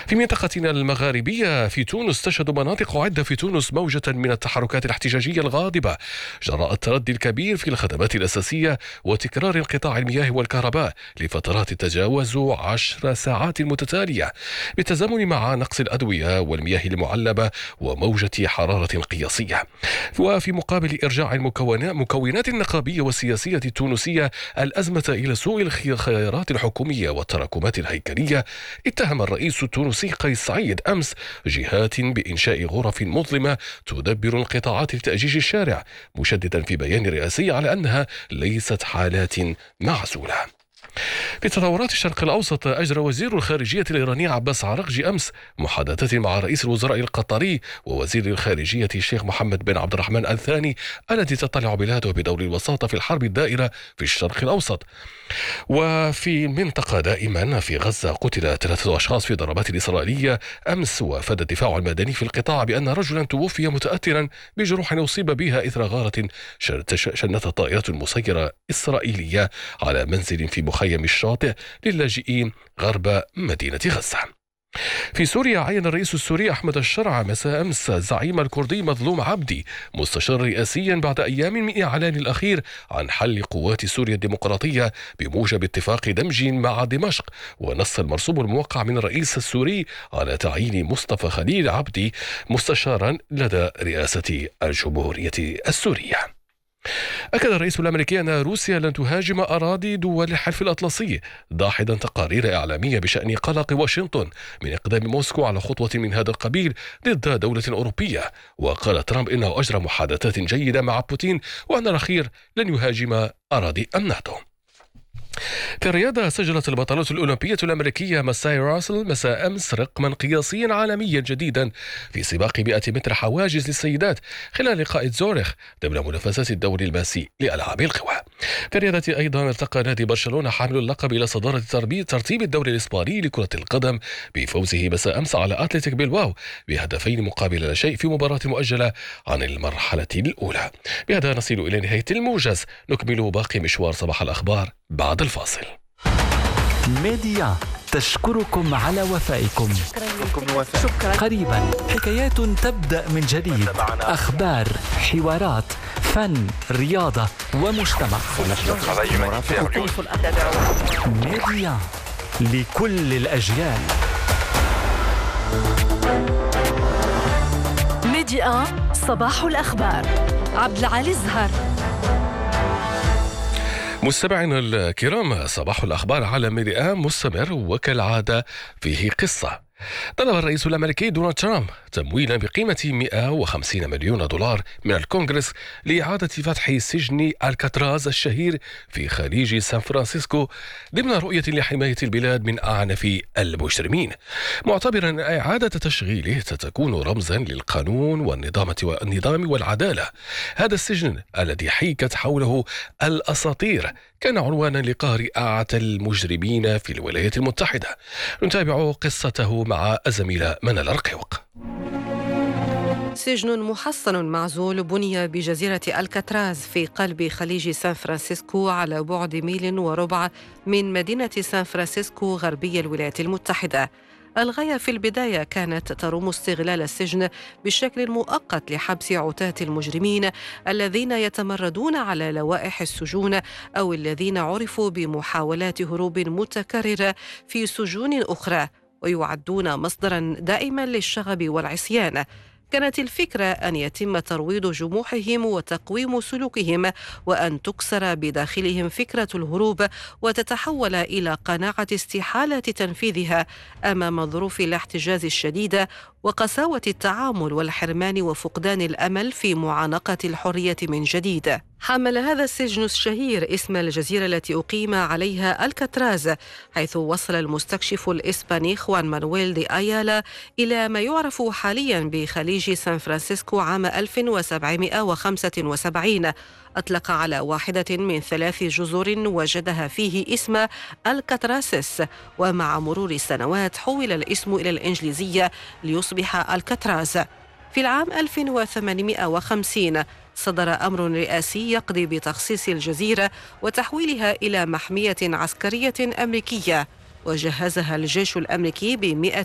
في منطقتنا المغاربية في تونس تشهد مناطق عدة في تونس موجة من التحركات الاحتجاجية الغاضبة جراء التردي الكبير في الخدمات الأساسية وتكرار انقطاع المياه والكهرباء لفترات تتجاوز 10 ساعات متتالية، بالتزامن مع نقص الأدوية والمياه المعلبة وموجة حرارة قياسية. وفي مقابل إرجاع المكونات النقابية والسياسية التونسية الأزمة إلى سوء الخيارات الحكومية والتراكمات الهيكلية، اتهم الرئيس التونسي قيس سعيد أمس جهات بإنشاء غرف مظلمة تدبر انقطاعات لتأجيج الشارع، مشددا في بيان رئاسي على أنها ليست حالات معزولة. في تطورات الشرق الأوسط، أجرى وزير الخارجية الإيراني عباس عراقجي أمس محادثات مع رئيس الوزراء القطري ووزير الخارجية الشيخ محمد بن عبد الرحمن الثاني الذي تطلع بلاده بدور الوساطة في الحرب الدائرة في الشرق الأوسط. وفي المنطقة دائما في غزة، قتل 3 أشخاص في ضربات إسرائيلية أمس، وافاد الدفاع المدني في القطاع بأن رجلا توفي متأثرا بجروح أصيب بها إثر غارة شنتها طائرة مسيرة إسرائيلية على منزل في مخيم الشاطئ للاجئين غرب مدينة غزة. في سوريا، عين الرئيس السوري أحمد الشرع مساء أمس زعيم الكردي مظلوم عبدي مستشار رئاسيا بعد أيام من إعلان الأخير عن حل قوات سوريا الديمقراطية بموجب اتفاق دمج مع دمشق. ونص المرسوم الموقع من الرئيس السوري على تعيين مصطفى خليل عبدي مستشارا لدى رئاسة الجمهورية السورية. أكد الرئيس الأمريكي أن روسيا لن تهاجم أراضي دول الحلف الأطلسي، داحضا تقارير إعلامية بشأن قلق واشنطن من إقدام موسكو على خطوة من هذا القبيل ضد دولة أوروبية. وقال ترامب إنه أجرى محادثات جيدة مع بوتين وأن الأخير لن يهاجم أراضي الناتو. في الرياضة، سجلت البطلة الأولمبية الأمريكية ماساي راسل مساء أمس رقما قياسيا عالميا جديدا في سباق 100 متر حواجز للسيدات خلال لقاء زورخ ضمن منافسات الدوري الماسي لألعاب القوى. في الرياضة أيضا ارتقى نادي برشلونة حامل اللقب إلى صدارة ترتيب الدوري الإسباني لكرة القدم بفوزه مساء أمس على أتلتيك بلباو بهدفين مقابل لا شيء في مباراة مؤجلة عن المرحلة الأولى. بهذا نصل إلى نهاية الموجز، نكمل باقي مشوار صباح الأخبار بعد الفاصل. ميديا تشكركم على وفائكم. شكرا. قريبا حكايات تبدأ من جديد، أخبار، حوارات، فن، رياضة ومجتمع. ميديا لكل الأجيال. ميديا صباح الأخبار. عبد العالي الزهر. مستمعينا الكرام، صباح الأخبار على ميديا مستمر، وكالعادة فيه قصة. طلب الرئيس الأمريكي دونالد ترامب تمويلا بقيمة 150 مليون دولار من الكونغرس لإعادة فتح سجن الكاتراز الشهير في خليج سان فرانسيسكو ضمن رؤية لحماية البلاد من أعنف المجرمين، معتبرا أن إعادة تشغيله ستكون رمزا للقانون والنظام والعدالة. هذا السجن الذي حيكت حوله الأساطير كان عنوانا لقهر أعتى المجرمين في الولايات المتحدة. نتابع قصته مع الزميلة منال الرقيوق. سجن محصن معزول بني بجزيرة الكاتراز في قلب خليج سان فرانسيسكو على بعد 1.25 ميل من مدينة سان فرانسيسكو غربي الولايات المتحدة. الغاية في البداية كانت تروم استغلال السجن بشكل مؤقت لحبس عتاة المجرمين الذين يتمردون على لوائح السجون أو الذين عرفوا بمحاولات هروب متكررة في سجون أخرى ويعدون مصدرا دائما للشغب والعصيان. كانت الفكرة أن يتم ترويض جموحهم وتقويم سلوكهم، وأن تكسر بداخلهم فكرة الهروب وتتحول إلى قناعة استحالة تنفيذها أمام ظروف الاحتجاز الشديدة وقساوة التعامل والحرمان وفقدان الأمل في معانقة الحرية من جديد. حمل هذا السجن الشهير اسم الجزيرة التي أقيم عليها الكاتراز، حيث وصل المستكشف الإسباني خوان مانويل دي أيالا إلى ما يعرف حاليا بخليج سان فرانسيسكو عام 1775. أطلق على واحدة من 3 جزر وجدها فيه اسم الكاتراسيس، ومع مرور السنوات حول الاسم إلى الإنجليزية ليصبح الكاتراز. في العام 1850 صدر أمر رئاسي يقضي بتخصيص الجزيرة وتحويلها إلى محمية عسكرية أمريكية، وجهزها الجيش الأمريكي ب100